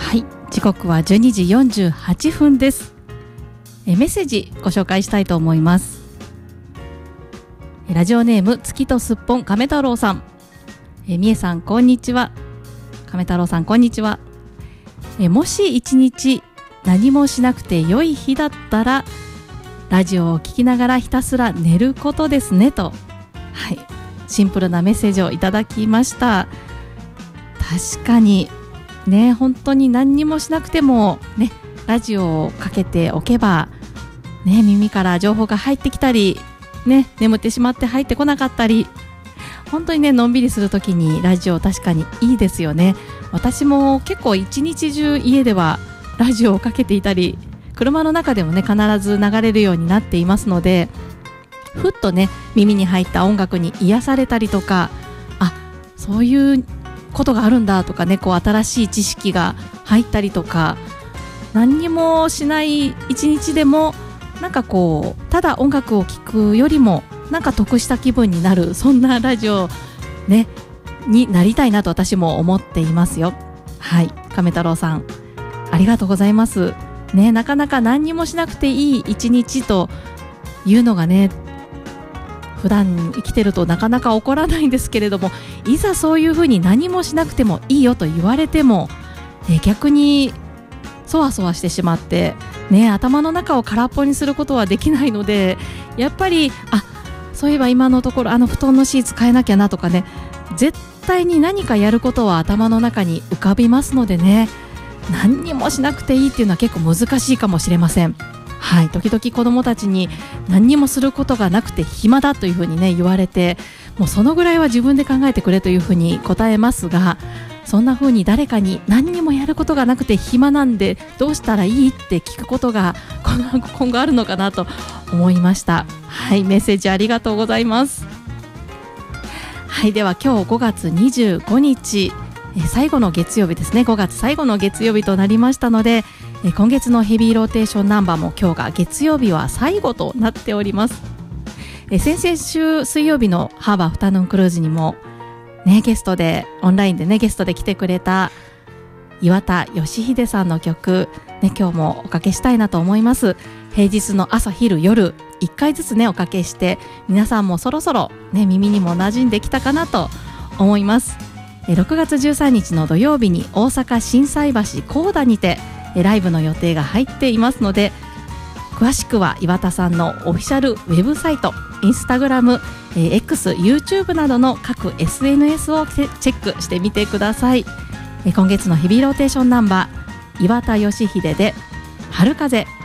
はい、時刻は12時48分です。メッセージご紹介したいと思います。ラジオネーム月とすっぽん亀太郎さん、みえさんこんにちは。亀太郎さんこんにちは。もし一日何もしなくて良い日だったらラジオを聞きながらひたすら寝ることですねと、はい、シンプルなメッセージをいただきました。確かにね、本当に何にもしなくてもね、ラジオをかけておけばね、耳から情報が入ってきたりね、眠ってしまって入ってこなかったり、本当にね、のんびりするときにラジオ確かにいいですよね。私も結構一日中家ではラジオをかけていたり、車の中でもね必ず流れるようになっていますので、ふっとね耳に入った音楽に癒されたりとか、あ、そういうことがあるんだとかね、こう新しい知識が入ったりとか、何にもしない一日でもなんかこうただ音楽を聴くよりもなんか得した気分になる、そんなラジオねになりたいなと私も思っていますよ。はい、亀太郎さんありがとうございますね。なかなか何にもしなくていい一日というのがね、普段生きてるとなかなか起こらないんですけれども、いざそういうふうに何もしなくてもいいよと言われても、逆にそわそわしてしまってね、頭の中を空っぽにすることはできないので、やっぱりそういえば今のところ布団のシーツ変えなきゃなとかね、絶対に何かやることは頭の中に浮かびますのでね、何にもしなくていいっていうのは結構難しいかもしれません。はい、時々子どもたちに何にもすることがなくて暇だというふうにね言われて、もうそのぐらいは自分で考えてくれというふうに答えますが、そんなふうに誰かに何にもやることがなくて暇なんでどうしたらいいって聞くことが今後あるのかなと思いました。はい、メッセージありがとうございます。はい、では今日5月25日最後の月曜日ですね。5月最後の月曜日となりましたので、今月のヘビーローテーションナンバーも今日が月曜日は最後となっております。先々週水曜日のハーバーアフタヌーンクルーズにもね、ゲストでオンラインでねゲストで来てくれた岩田義秀さんの曲、ね、今日もおかけしたいなと思います。平日の朝昼夜1回ずつねおかけして、皆さんもそろそろね耳にも馴染んできたかなと思います。6月13日の土曜日に大阪心斎橋コーダにてライブの予定が入っていますので、詳しくは岩田さんのオフィシャルウェブサイト、インスタグラム、X、YouTube などの各 SNS をチェックしてみてください。今月のヘビーローテーションナンバー、岩田義秀で春風。